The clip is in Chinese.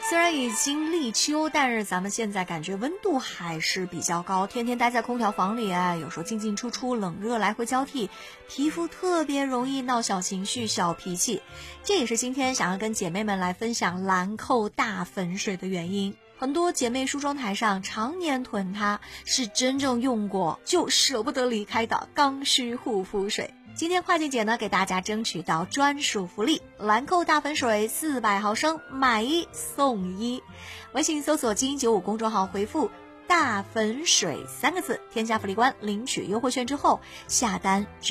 虽然已经立秋，但是咱们现在感觉温度还是比较高，天天待在空调房里啊，有时候进进出出，冷热来回交替，皮肤特别容易闹小情绪、小脾气。这也是今天想要跟姐妹们来分享兰蔻大粉水的原因。很多姐妹梳妆台上常年囤它，是真正用过就舍不得离开的刚需护肤水。今天跨境姐呢给大家争取到专属福利，兰蔻大粉水400毫升买1送1。微信搜索基因95公众号回复大粉水3个字，添加福利官领取优惠券之后下单